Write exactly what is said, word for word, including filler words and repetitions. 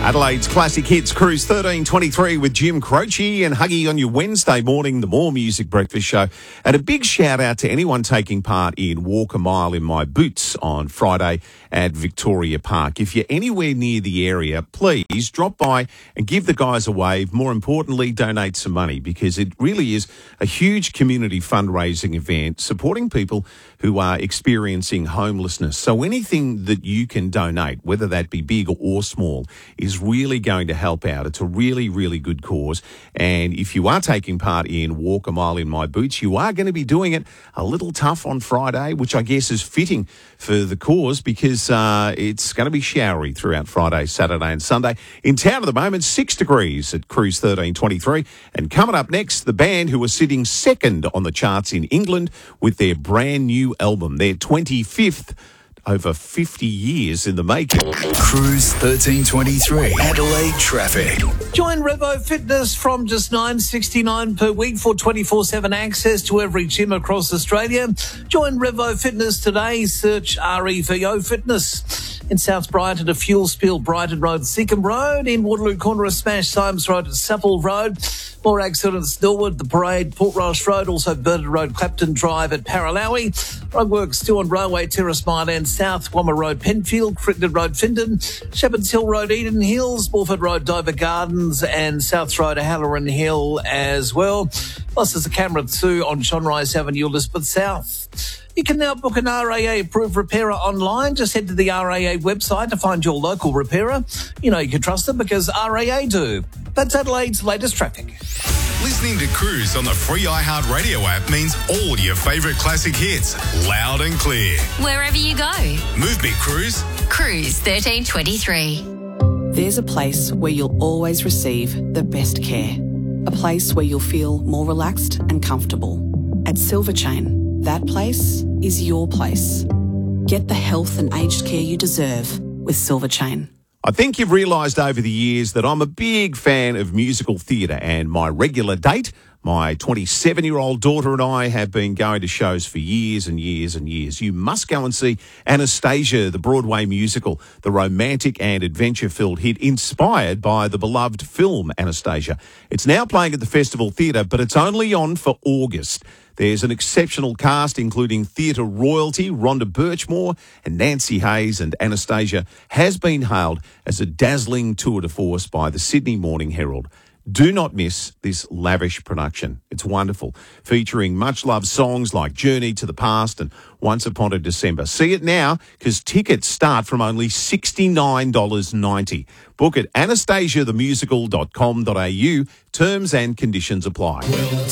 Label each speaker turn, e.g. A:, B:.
A: Adelaide's Classic Hits Cruise thirteen twenty-three with Jim Croce and Huggy on your Wednesday morning, the More Music Breakfast Show. And a big shout out to anyone taking part in Walk a Mile in My Boots on Friday at Victoria Park. If you're anywhere near the area, please drop by and give the guys a wave. More importantly, donate some money, because it really is a huge community fundraising event supporting people who are experiencing homelessness. So anything that you can donate, whether that be big or small, is really going to help out. It's a really, really good cause. And if you are taking part in Walk a Mile in My Boots, you are going to be doing it a little tough on Friday, which I guess is fitting for the cause, because uh, it's going to be showery throughout Friday, Saturday and Sunday. In town at the moment, six degrees at Cruise thirteen twenty-three. And coming up next, the band who are sitting second on the charts in England with their brand new album, their twenty-fifth, over fifty years in the making.
B: Cruise thirteen twenty-three, Adelaide traffic.
C: Join Revo Fitness from just nine dollars sixty-nine per week for twenty-four seven access to every gym across Australia. Join Revo Fitness today. Search R E V O Fitness. In South Brighton, a fuel spill, Brighton Road, Seacombe Road. In Waterloo Corner, a smash, Symes Road at Sapple Road. More accidents, Norwood, The Parade, Portrush Road, also Burton Road, Clapton Drive at Paralowie. Roadworks still on Railway Terrace, Mile End South, Wammer Road, Penfield, Crittenden Road, Findon, Shepherd's Hill Road, Eden Hills, Morford Road, Dover Gardens, and South Road, Halloran Hill as well. Plus, there's a camera too on John Rice Avenue, Elizabeth South. You can now book an R A A-approved repairer online. Just head to the R A A website to find your local repairer. You know you can trust them because R A A do. That's Adelaide's latest traffic.
B: Listening to Cruise on the free iHeartRadio app means all your favourite classic hits, loud and clear.
D: Wherever you go.
B: Move me, Cruise.
D: Cruise thirteen twenty-three.
E: There's a place where you'll always receive the best care. A place where you'll feel more relaxed and comfortable. At Silverchain, that place is your place. Get the health and aged care you deserve with Silverchain.
A: I think you've realised over the years that I'm a big fan of musical theatre, and my regular date, my twenty-seven-year-old daughter and I, have been going to shows for years and years and years. You must go and see Anastasia, the Broadway musical, the romantic and adventure-filled hit inspired by the beloved film Anastasia. It's now playing at the Festival Theatre, but it's only on for August. There's an exceptional cast, including theatre royalty Rhonda Birchmore and Nancy Hayes, and Anastasia has been hailed as a dazzling tour de force by the Sydney Morning Herald. Do not miss this lavish production. It's wonderful, featuring much-loved songs like Journey to the Past and Once Upon a December. See it now, because tickets start from only sixty-nine dollars ninety. Book at anastasia the musical dot com dot a u. Terms and conditions apply.